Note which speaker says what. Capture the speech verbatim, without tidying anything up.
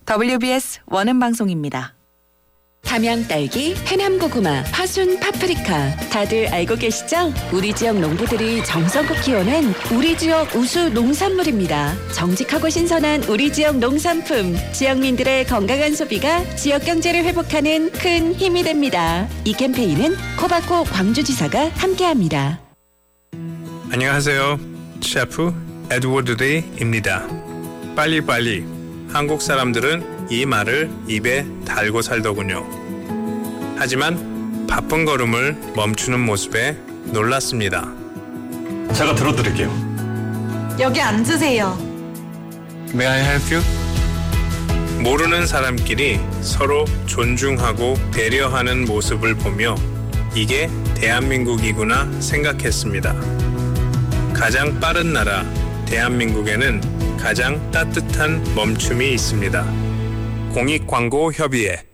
Speaker 1: 더블유비에스 원음 방송입니다.
Speaker 2: 담양 딸기, 해남 고구마, 파순 파프리카 다들 알고 계시죠? 우리 지역 농부들이 정성껏 키워낸 우리 지역 우수 농산물입니다. 정직하고 신선한 우리 지역 농산품, 지역민들의 건강한 소비가 지역 경제를 회복하는 큰 힘이 됩니다. 이 캠페인은 코바코 광주지사가 함께합니다.
Speaker 3: 안녕하세요. 셰프 에드워드 데이입니다. 빨리빨리. 한국 사람들은 이 말을 입에 달고 살더군요. 하지만 바쁜 걸음을 멈추는 모습에 놀랐습니다.
Speaker 4: 제가 들어드릴게요.
Speaker 5: 여기 앉으세요.
Speaker 3: May I help you? 모르는 사람끼리 서로 존중하고 배려하는 모습을 보며 이게 대한민국이구나 생각했습니다. 가장 빠른 나라 대한민국에는 가장 따뜻한 멈춤이 있습니다. 공익광고협의회